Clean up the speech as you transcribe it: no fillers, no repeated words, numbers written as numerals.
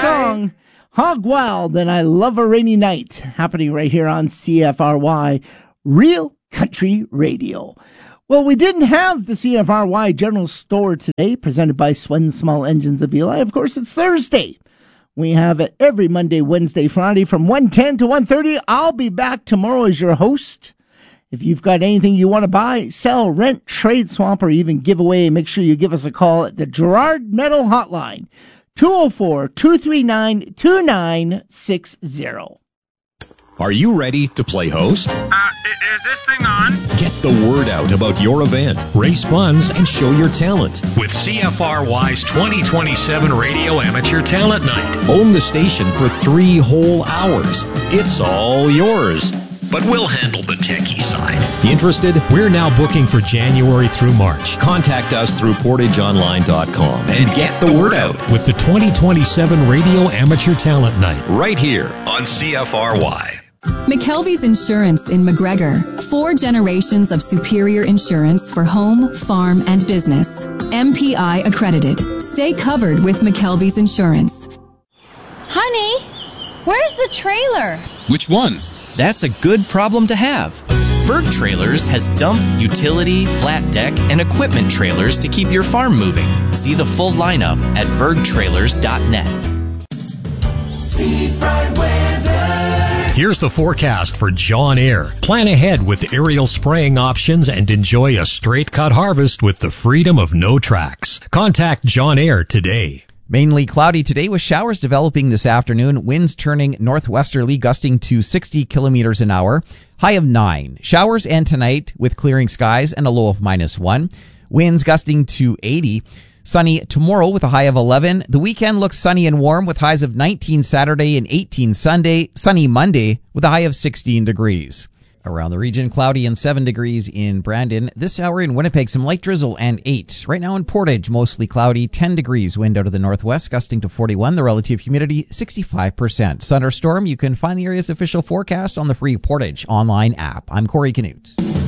song, Hog Wild, and I Love a Rainy Night, happening right here on CFRY, Real Country Radio. Well, we didn't have the CFRY General Store today, presented by Swen Small Engines of Eli. Of course, it's Thursday. We have it every Monday, Wednesday, Friday from 1:10 to 1:30. I'll be back tomorrow as your host. If you've got anything you want to buy, sell, rent, trade, swap, or even give away, make sure you give us a call at the Gerard Metal Hotline, 204-239-2960. Are you ready to play host? Is this thing on? Get the word out about your event, raise funds, and show your talent. With CFRY's 2027 Radio Amateur Talent Night. Own the station for 3 whole hours. It's all yours. But we'll handle the techie side. Interested? We're now booking for January through March. Contact us through portageonline.com and get the word out. With the 2027 Radio Amateur Talent Night. Right here On CFRY. McKelvey's Insurance in McGregor. 4 generations of superior insurance for home, farm, and business. MPI accredited. Stay covered with McKelvey's Insurance. Honey, where's the trailer? Which one? That's a good problem to have. Berg Trailers has dump, utility, flat deck, and equipment trailers to keep your farm moving. See the full lineup at bergtrailers.net. Steve Bright Weather. Here's the forecast for John Eyre. Plan ahead with aerial spraying options and enjoy a straight-cut harvest with the freedom of no tracks. Contact John Eyre today. Mainly cloudy today with showers developing this afternoon. Winds turning northwesterly, gusting to 60 kilometers an hour. High of 9. Showers and tonight with clearing skies and a low of -1. Winds gusting to 80. Sunny tomorrow with a high of 11. The weekend looks sunny and warm with highs of 19 Saturday and 18 Sunday. Sunny Monday with a high of 16 degrees. Around the region, cloudy and 7 degrees in Brandon. This hour in Winnipeg, some light drizzle and 8. Right now in Portage, mostly cloudy, 10 degrees, wind out of the northwest, gusting to 41. The relative humidity, 65%. Sun or storm, you can find the area's official forecast on the free Portage online app. I'm Corey Canute.